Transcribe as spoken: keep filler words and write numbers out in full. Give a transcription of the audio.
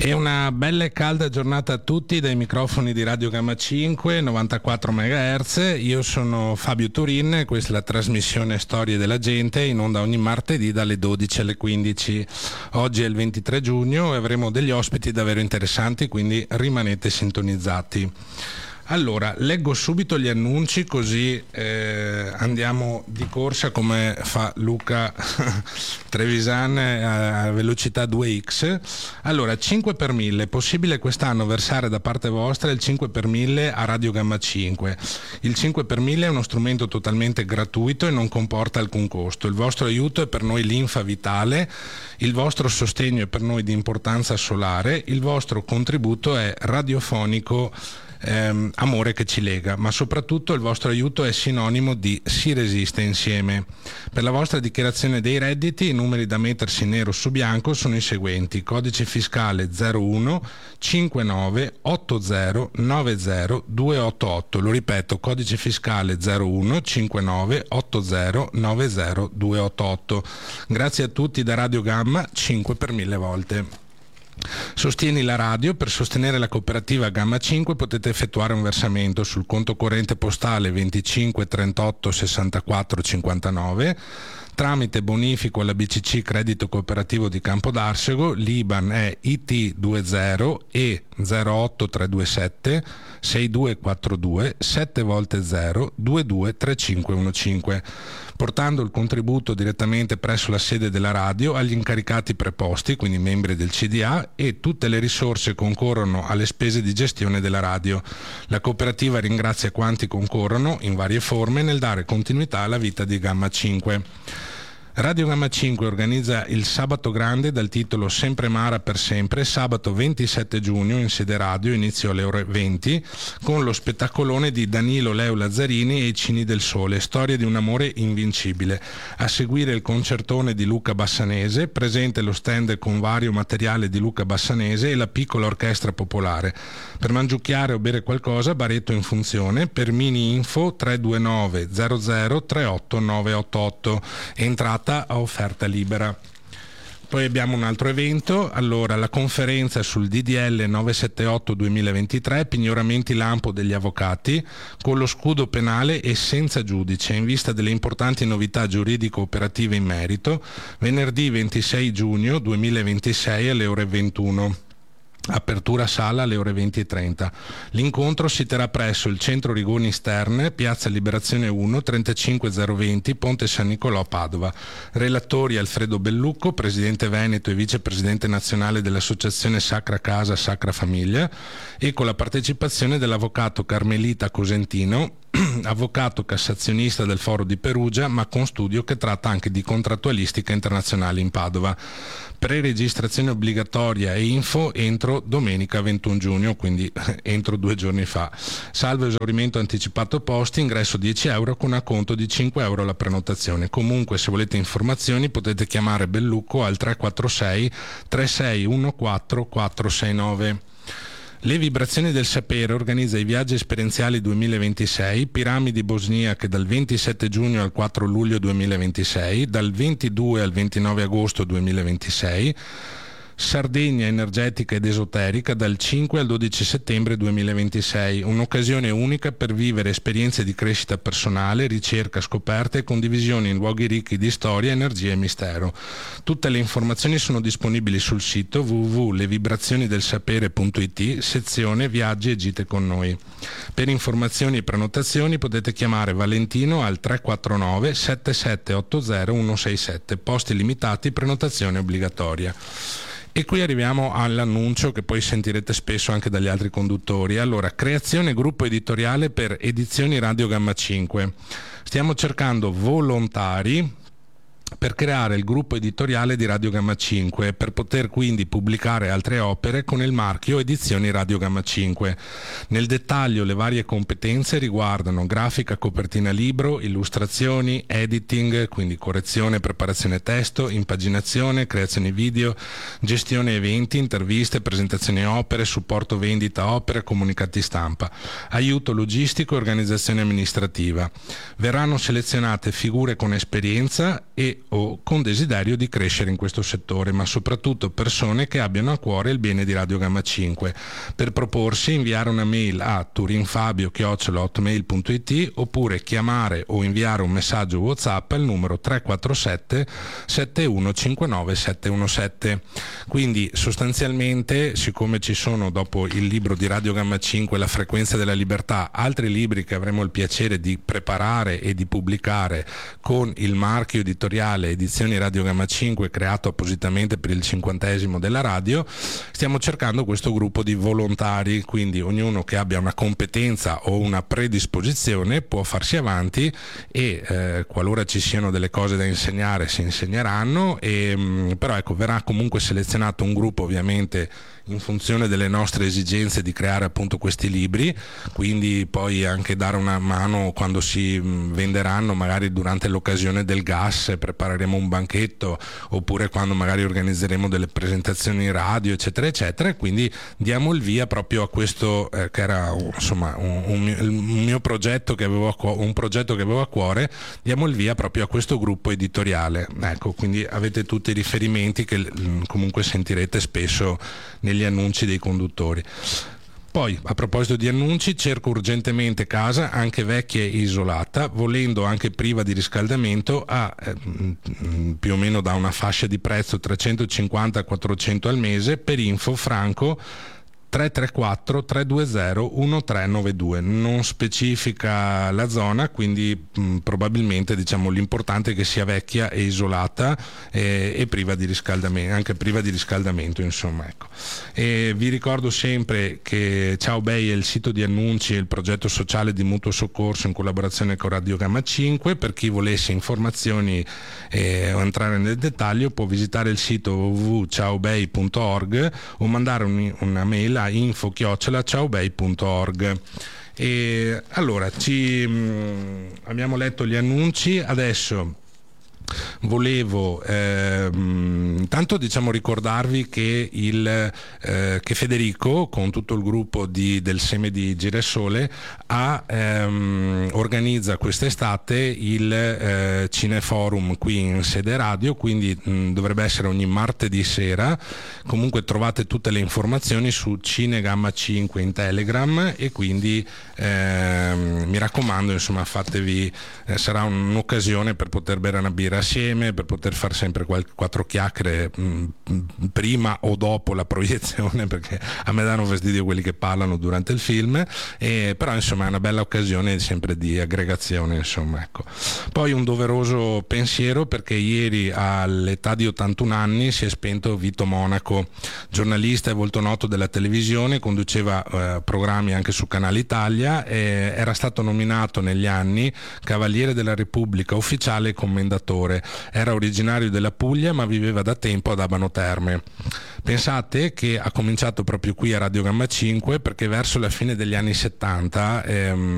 E una bella e calda giornata a tutti dai microfoni di Radio Gamma cinque, novantaquattro megahertz. Io sono Fabio Turin e questa è la trasmissione Storie della Gente, in onda ogni martedì dalle dodici alle quindici. Oggi è il ventitré giugno e avremo degli ospiti davvero interessanti, quindi rimanete sintonizzati. Allora, leggo subito gli annunci così eh, andiamo di corsa come fa Luca Trevisan a velocità due x. Allora, cinque per mille, è possibile quest'anno versare da parte vostra il cinque per mille a Radio Gamma cinque. Il cinque per mille è uno strumento totalmente gratuito e non comporta alcun costo. Il vostro aiuto è per noi linfa vitale, il vostro sostegno è per noi di importanza solare, il vostro contributo è radiofonico, Ehm, amore che ci lega, ma soprattutto il vostro aiuto è sinonimo di si resiste insieme. Per la vostra dichiarazione dei redditi i numeri da mettersi nero su bianco sono i seguenti: codice fiscale zero uno cinquantanove ottanta novanta duecentottantotto. Lo ripeto, codice fiscale zero uno cinquantanove ottanta novanta duecentottantotto. Grazie a tutti da Radio Gamma cinque per mille volte. Sostieni la radio. Per sostenere la cooperativa Gamma cinque potete effettuare un versamento sul conto corrente postale venticinque trentotto sessantaquattro cinquantanove tramite bonifico alla B C C Credito Cooperativo di Campodarsego. L'I B A N è I T venti E zero otto tre due sette sei due quattro due sette volte zero due due tre cinque uno cinque, portando il contributo direttamente presso la sede della radio agli incaricati preposti, quindi membri del C D A, e tutte le risorse concorrono alle spese di gestione della radio. La cooperativa ringrazia quanti concorrono in varie forme nel dare continuità alla vita di Gamma cinque. Radio Gamma cinque organizza il Sabato Grande dal titolo Sempre Mara per sempre, sabato ventisette giugno in sede radio, inizio alle ore venti, con lo spettacolone di Danilo Leo Lazzarini e i Cini del Sole, storia di un amore invincibile. A seguire il concertone di Luca Bassanese, presente lo stand con vario materiale di Luca Bassanese e la piccola orchestra popolare. Per mangiucchiare o bere qualcosa, baretto in funzione. Per mini info tre due nove zero zero tre otto nove otto otto, entrata a offerta libera. Poi abbiamo un altro evento, allora la conferenza sul D D L novecentosettantotto duemilaventitré, pignoramenti lampo degli avvocati, con lo scudo penale e senza giudice, in vista delle importanti novità giuridico-operative in merito, venerdì ventisei giugno duemilaventisei alle ore ventuno. Apertura sala alle ore venti e trenta. L'incontro si terrà presso il Centro Rigoni Stern, Piazza Liberazione uno, trentacinque zero venti, Ponte San Nicolò, Padova. Relatori Alfredo Bellucco, presidente veneto e vicepresidente nazionale dell'associazione Sacra Casa Sacra Famiglia, e con la partecipazione dell'avvocato Carmelita Cosentino, avvocato cassazionista del Foro di Perugia, ma con studio che tratta anche di contrattualistica internazionale in Padova. Pre-registrazione obbligatoria e info entro domenica ventuno giugno, quindi entro due giorni fa. Salvo esaurimento anticipato posti, ingresso dieci euro con acconto di cinque euro la prenotazione. Comunque, se volete informazioni potete chiamare Bellucco al tre quattro sei tre sei uno quattro quattro sei nove. Le Vibrazioni del Sapere organizza i viaggi esperienziali duemilaventisei, piramidi bosniache dal ventisette giugno al quattro luglio duemilaventisei, dal ventidue al ventinove agosto duemilaventisei, Sardegna energetica ed esoterica dal cinque al dodici settembre duemilaventisei, un'occasione unica per vivere esperienze di crescita personale, ricerca, scoperta e condivisione in luoghi ricchi di storia, energia e mistero. Tutte le informazioni sono disponibili sul sito w w w punto le vibrazioni del sapere punto i t, sezione viaggi e gite con noi. Per informazioni e prenotazioni potete chiamare Valentino al tre quattro nove sette sette otto zero uno sei sette, posti limitati, prenotazione obbligatoria. E qui arriviamo all'annuncio che poi sentirete spesso anche dagli altri conduttori. Allora, creazione gruppo editoriale per Edizioni Radio Gamma cinque. Stiamo cercando volontari per creare il gruppo editoriale di Radio Gamma cinque, per poter quindi pubblicare altre opere con il marchio Edizioni Radio Gamma cinque. Nel dettaglio le varie competenze riguardano grafica, copertina libro, illustrazioni, editing, quindi correzione, preparazione testo, impaginazione, creazione video, gestione eventi, interviste, presentazioni opere, supporto vendita opere, comunicati stampa, aiuto logistico e organizzazione amministrativa. Verranno selezionate figure con esperienza e o con desiderio di crescere in questo settore, ma soprattutto persone che abbiano a cuore il bene di Radio Gamma cinque. Per proporsi, inviare una mail a turinfabio chiocciola hotmail punto it oppure chiamare o inviare un messaggio WhatsApp al numero tre quattro sette sette uno cinque nove sette uno sette. Quindi sostanzialmente, siccome ci sono dopo il libro di Radio Gamma cinque, La frequenza della libertà, altri libri che avremo il piacere di preparare e di pubblicare con il marchio editoriale Edizioni Radio Gamma cinque, creato appositamente per il cinquantesimo della radio, stiamo cercando questo gruppo di volontari, quindi ognuno che abbia una competenza o una predisposizione può farsi avanti e eh, qualora ci siano delle cose da insegnare si insegneranno, e, mh, però ecco, verrà comunque selezionato un gruppo ovviamente in funzione delle nostre esigenze di creare appunto questi libri, quindi poi anche dare una mano quando si venderanno, magari durante l'occasione del gas prepareremo un banchetto, oppure quando magari organizzeremo delle presentazioni in radio eccetera eccetera, quindi diamo il via proprio a questo eh, che era insomma un, un, mio, un mio progetto che avevo a cuore, un progetto che avevo a cuore, diamo il via proprio a questo gruppo editoriale. Ecco, quindi avete tutti i riferimenti che mh, comunque sentirete spesso negli annunci dei conduttori. Poi, a proposito di annunci, cerco urgentemente casa, anche vecchia e isolata, volendo anche priva di riscaldamento, a eh, più o meno da una fascia di prezzo trecentocinquanta quattrocento al mese, per info franco tre tre quattro tre due zero uno tre nove due. Non specifica la zona, quindi mh, probabilmente diciamo l'importante è che sia vecchia e isolata e, e priva di riscaldamento, anche priva di riscaldamento, insomma, ecco. E vi ricordo sempre che Ciao Bei è il sito di annunci e il progetto sociale di mutuo soccorso in collaborazione con Radio Gamma cinque. Per chi volesse informazioni eh, o entrare nel dettaglio può visitare il sito w w w punto ciaobei punto org o mandare un, una mail a info chiocciola ciaobei punto org. E allora ci mh, abbiamo letto gli annunci, adesso volevo ehm, intanto diciamo ricordarvi che, il, eh, che Federico con tutto il gruppo di, del Seme di Girasole ha, ehm, organizza quest'estate il eh, Cineforum qui in sede radio, quindi mh, dovrebbe essere ogni martedì sera. Comunque trovate tutte le informazioni su Cinegamma cinque in Telegram, e quindi ehm, mi raccomando, insomma, fatevi, eh, sarà un'occasione per poter bere una birra assieme, per poter fare sempre qual- quattro chiacchiere mh, prima o dopo la proiezione, perché a me danno fastidio quelli che parlano durante il film, e, però insomma è una bella occasione sempre di aggregazione, insomma, ecco. Poi un doveroso pensiero, perché ieri all'età di ottantuno anni si è spento Vito Monaco, giornalista e volto noto della televisione, conduceva eh, programmi anche su Canale Italia, e era stato nominato negli anni Cavaliere della Repubblica ufficiale e commendatore. Era originario della Puglia ma viveva da tempo ad Abano Terme. Pensate che ha cominciato proprio qui a Radio Gamma cinque, perché verso la fine degli anni settanta ehm,